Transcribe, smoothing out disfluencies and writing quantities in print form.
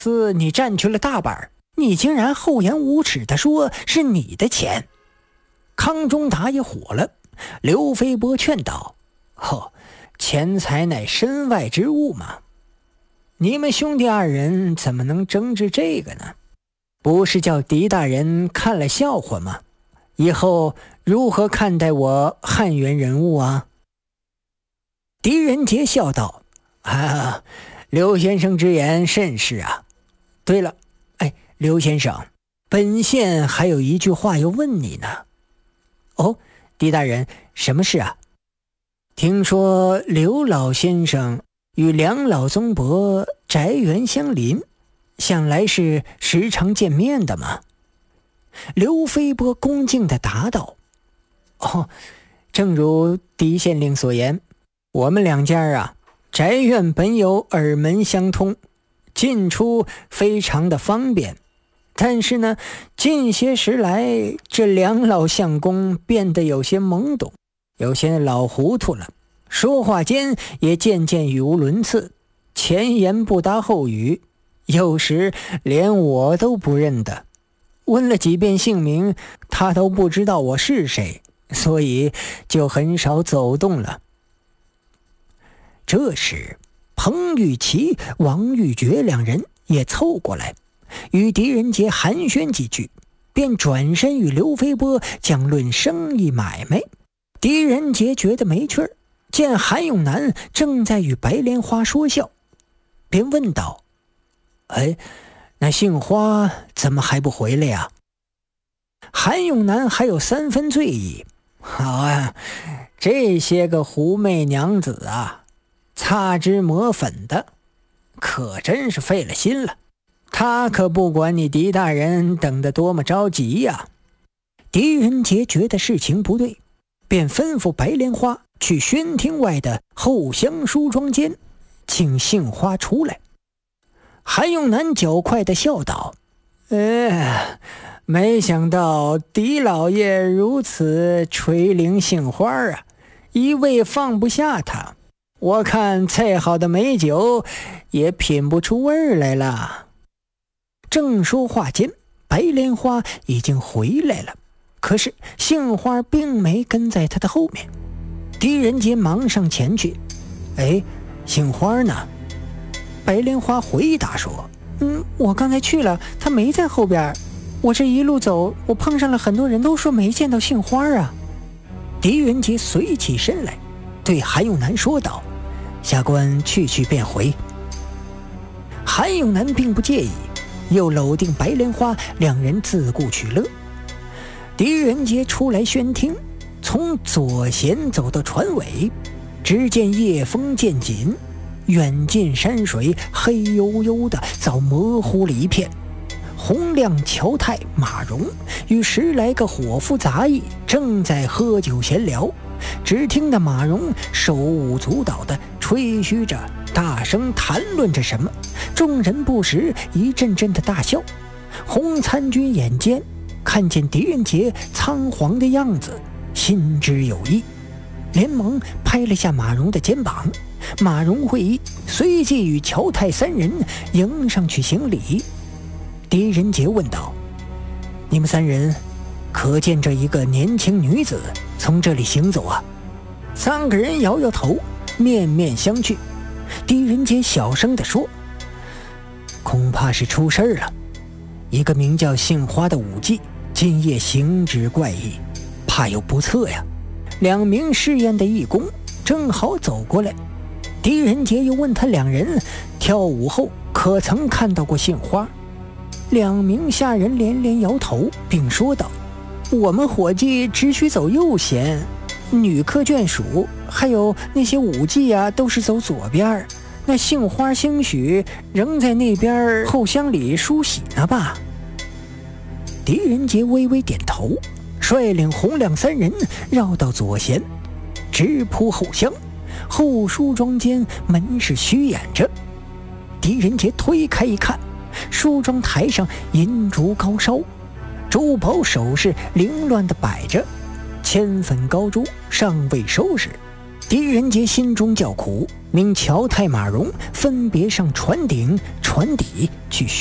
次你占据了大本，你竟然厚颜无耻地说是你的钱。康中达也火了，刘飞波劝道：钱财乃身外之物嘛，你们兄弟二人怎么能争执这个呢？不是叫狄大人看了笑话吗？以后如何看待我汉源人物啊？狄仁杰笑道：刘先生之言甚是啊。对了，刘先生，本县还有一句话要问你呢。狄大人，什么事啊？听说刘老先生与梁老宗伯宅园相邻，想来是时常见面的嘛。刘飞波恭敬地答道：正如狄县令所言，我们两家啊，宅院本有耳门相通，进出非常的方便。但是呢，近些时来，这梁老相公变得有些懵懂，有些老糊涂了，说话间也渐渐语无伦次，前言不搭后语，有时连我都不认得。问了几遍姓名，他都不知道我是谁，所以就很少走动了。这时，彭玉琪、王玉珏两人也凑过来，与狄仁杰寒暄几句，便转身与刘飞波讲论生意买卖。狄仁杰觉得没趣儿，见韩永南正在与白莲花说笑，便问道：那杏花怎么还不回来呀？韩永南还有3分醉意：这些个狐媚娘子啊，擦脂抹粉的，可真是费了心了。他可不管你狄大人等得多么着急呀。狄仁杰觉得事情不对，便吩咐白莲花去宣厅外的后厢梳妆间，请杏花出来。韩永南较快地笑道：没想到狄老爷如此垂怜杏花啊，一味放不下他，我看再好的美酒也品不出味来了。正说话间，白莲花已经回来了，可是杏花并没跟在他的后面。狄仁杰忙上前去：杏花呢？白莲花回答说：我刚才去了，他没在后边。我这一路走，我碰上了很多人，都说没见到杏花啊。狄仁杰随起身来，对韩永南说道：下官去便回。韩永南并不介意，又搂定白莲花，两人自顾取乐。狄仁杰出来宣厅，从左贤走到船尾，只见夜风渐紧，远近山水黑黝黝的，早模糊了一片。洪亮、乔太、马荣与10来个伙夫杂役正在喝酒闲聊，只听得马荣手舞足蹈地吹嘘着，大声谈论着什么，众人不时一阵阵的大笑。洪参军眼尖，看见狄仁杰仓皇的样子，心知有意，连忙拍了下马荣的肩膀。马荣会意，随即与乔太3人迎上去行礼。狄仁杰问道：你们3人可见这一个年轻女子从这里行走啊？3个人摇摇头，面面相觑。狄仁杰小声地说：恐怕是出事了，一个名叫杏花的武妓今夜行止怪异，怕有不测呀。2名试验的义工正好走过来，狄仁杰又问他2人跳舞后可曾看到过杏花。2名下人连连摇头，并说道：我们伙计只许走右贤，女客眷属还有那些舞妓啊，都是走左边。那杏花兴许仍在那边后厢里梳洗呢吧。狄仁杰微微点头，率领洪亮3人绕到左贤，直扑后厢。后梳妆间门是虚掩着，狄仁杰推开一看，梳妆台上银烛高烧，珠宝首饰凌乱地摆着，铅粉高珠尚未收拾， 狄仁杰心中叫苦，命乔太马荣分别上船顶、船底去